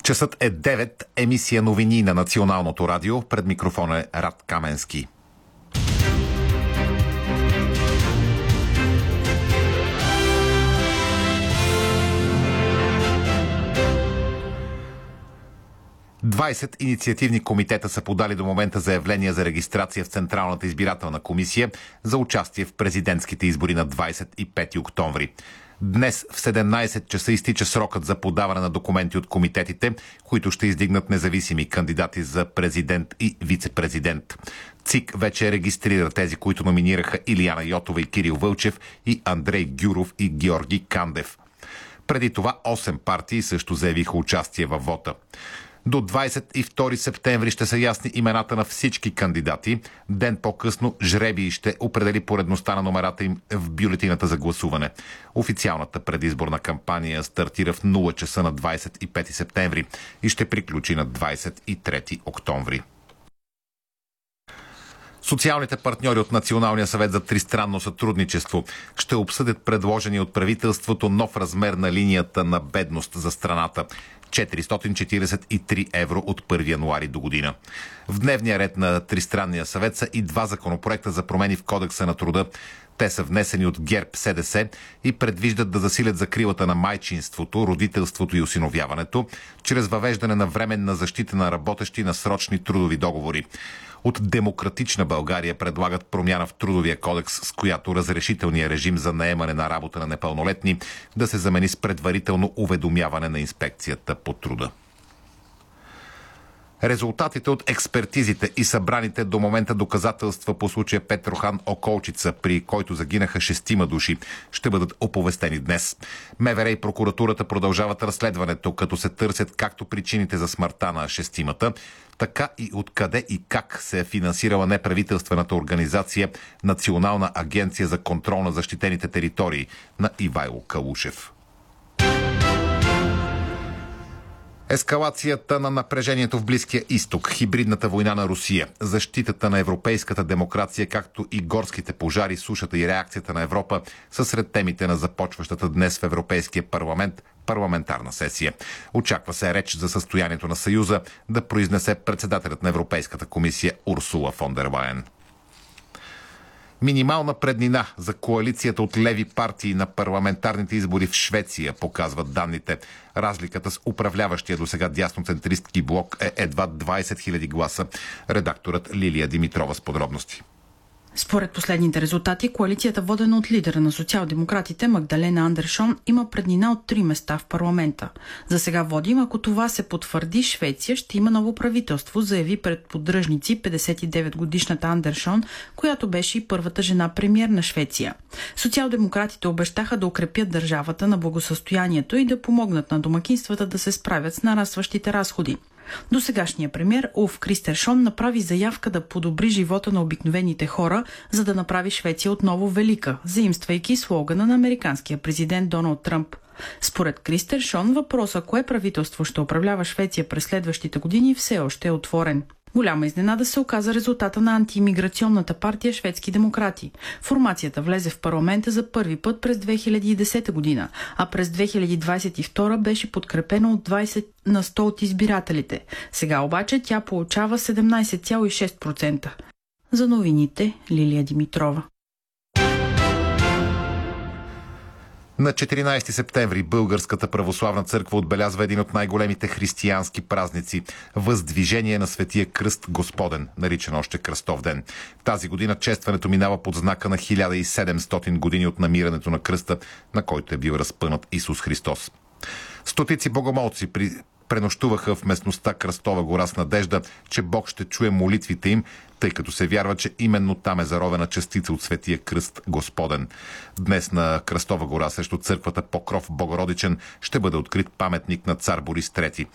Часът е 9, емисия новини на Националното радио. Пред микрофона е Рад Каменски. Двадесет инициативни комитета са подали до момента заявления за регистрация в Централната избирателна комисия за участие в президентските избори на 25 октомври. Днес в 17 часа изтича срокът за подаване на документи от комитетите, които ще издигнат независими кандидати за президент и вице-президент. ЦИК вече регистрира тези, които номинираха Илияна Йотова и Кирил Вълчев и Андрей Гюров и Георги Кандев. Преди това 8 партии също заявиха участие във вота. До 22 септември ще са ясни имената на всички кандидати. Ден по-късно жребий ще определи поредността на номерата им в бюлетината за гласуване. Официалната предизборна кампания стартира в 0 часа на 25 септември и ще приключи на 23 октомври. Социалните партньори от Националния съвет за тристранно сътрудничество ще обсъдят предложения от правителството нов размер на линията на бедност за страната – 443 евро от 1 януари до година. В дневния ред на Тристранния съвет са и два законопроекта за промени в Кодекса на труда. Те са внесени от ГЕРБ-СДС и предвиждат да засилят закрилата на майчинството, родителството и осиновяването, чрез въвеждане на временна защита на работещи на срочни трудови договори. От Демократична България предлагат промяна в Трудовия кодекс, с която разрешителният режим за наемане на работа на непълнолетни да се замени с предварително уведомяване на инспекцията по труда. Резултатите от експертизите и събраните до момента доказателства по случая Петрохан Околчица, при който загинаха 6 души, ще бъдат оповестени днес. МВР и прокуратурата продължават разследването, като се търсят както причините за смъртта на 6-мата, така и откъде и как се е финансирала неправителствената организация Национална агенция за контрол на защитените територии на Ивайло Калушев. Ескалацията на напрежението в Близкия изток, хибридната война на Русия, защитата на европейската демокрация, както и горските пожари, сушата и реакцията на Европа са сред темите на започващата днес в Европейския парламент парламентарна сесия. Очаква се реч за състоянието на Съюза да произнесе председателят на Европейската комисия Урсула фон дер Лайен. Минимална преднина за коалицията от леви партии на парламентарните избори в Швеция, показват данните. Разликата с управляващия досега дясноцентристки блок е едва 20 000 гласа. Редакторът Лилия Димитрова с подробности. Според последните резултати, коалицията, водена от лидера на социал-демократите Магдалена Андершон, има преднина от 3 места в парламента. За сега водим, ако това се потвърди, Швеция ще има ново правителство, заяви пред поддръжници 59-годишната Андершон, която беше и първата жена премиер на Швеция. Социал-демократите обещаха да укрепят държавата на благосъстоянието и да помогнат на домакинствата да се справят с нарастващите разходи. Досегашният премиер Улф Кристершон направи заявка да подобри живота на обикновените хора, за да направи Швеция отново велика, заимствайки слогана на американския президент Доналд Тръмп. Според Кристершон, въпросът кое правителство ще управлява Швеция през следващите години все още е отворен. Голяма изненада се оказа резултата на антиимиграционната партия Шведски демократи. Формацията влезе в парламента за първи път през 2010 година, а през 2022 беше подкрепена от 20 на 100 от избирателите. Сега обаче тя получава 17,6%. За новините Лилия Димитрова. На 14 септември Българската православна църква отбелязва един от най-големите християнски празници – Въздвижение на Светия Кръст Господен, наричан още Кръстов ден. Тази година честването минава под знака на 1700 години от намирането на кръста, на който е бил разпънат Исус Христос. Стотици богомолци пренощуваха в местността Кръстова гора с надежда, че Бог ще чуе молитвите им, тъй като се вярва, че именно там е заровена частица от Светия Кръст Господен. Днес на Кръстова гора срещу църквата Покров Богородичен ще бъде открит паметник на цар Борис III.